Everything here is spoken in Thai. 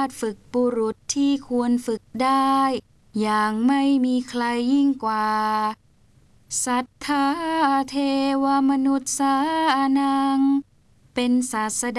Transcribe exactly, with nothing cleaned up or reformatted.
ทฝึกบุรุษที่ควรฝึกได้อย่างไม่มีใครยิ่งกว่าศรัทธาเทวมนุษย์สานังเป็นศาส